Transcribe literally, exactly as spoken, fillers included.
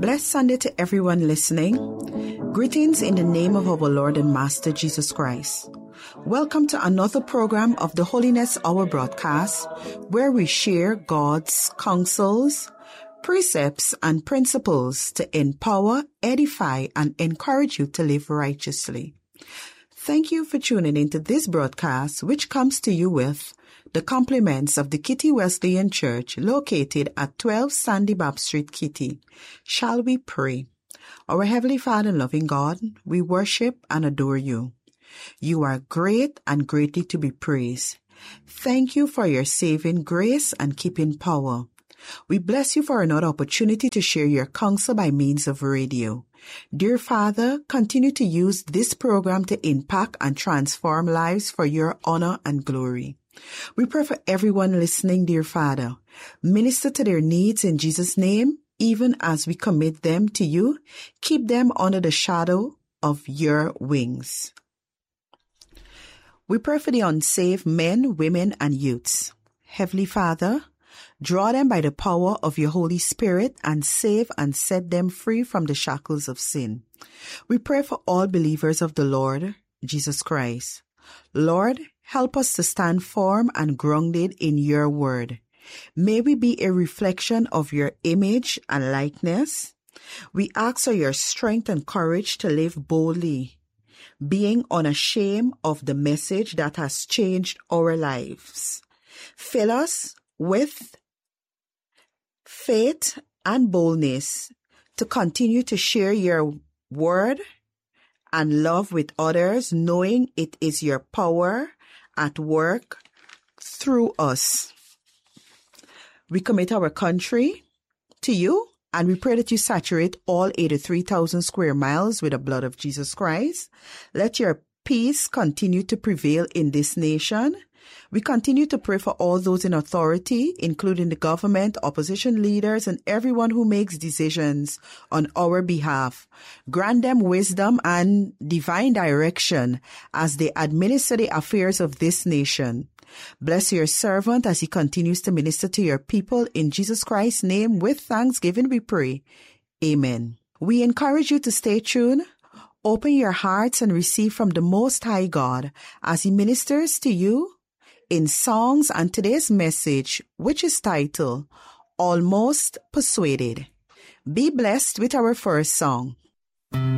blessed Sunday to everyone listening. Greetings in the name of our Lord and Master Jesus Christ. Welcome to another program of the Holiness Hour broadcast, where we share God's counsels, precepts, and principles to empower, edify, and encourage you to live righteously. Thank you for tuning into this broadcast, which comes to you with the compliments of the Kitty Wesleyan Church located at twelve Sandy Bab Street, Kitty. Shall we pray? Our Heavenly Father and loving God, we worship and adore you. You are great and greatly to be praised. Thank you for your saving grace and keeping power. We bless you for another opportunity to share your counsel by means of radio. Dear Father, continue to use this program to impact and transform lives for your honor and glory. We pray for everyone listening, dear Father. Minister to their needs in Jesus' name, even as we commit them to you. Keep them under the shadow of your wings. We pray for the unsaved men, women, and youths. Heavenly Father, draw them by the power of your Holy Spirit and save and set them free from the shackles of sin. We pray for all believers of the Lord Jesus Christ. Lord, help us to stand firm and grounded in your word. May we be a reflection of your image and likeness. We ask for your strength and courage to live boldly, being unashamed of the message that has changed our lives. Fill us with faith and boldness to continue to share your word and love with others, knowing it is your power at work through us. We commit our country to you, and we pray that you saturate all eighty-three thousand square miles with the blood of Jesus Christ. Let your peace continue to prevail in this nation. We continue to pray for all those in authority, including the government, opposition leaders, and everyone who makes decisions on our behalf. Grant them wisdom and divine direction as they administer the affairs of this nation. Bless your servant as he continues to minister to your people. In Jesus Christ's name, with thanksgiving we pray. Amen. We encourage you to stay tuned. Open your hearts and receive from the Most High God as he ministers to you in songs and today's message, which is titled, Almost Persuaded. Be blessed with our first song.